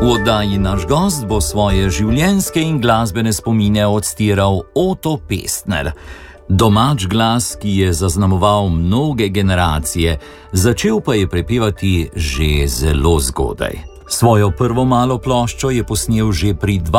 V oddaji Naš gost bo svoje življenjske in glasbene spomine odstiral Oto Pestner. Domač glas, ki je zaznamoval mnoge generacije, začel pa je prepevati že zelo zgodaj. Svojo prvo malo ploščo je posnel že pri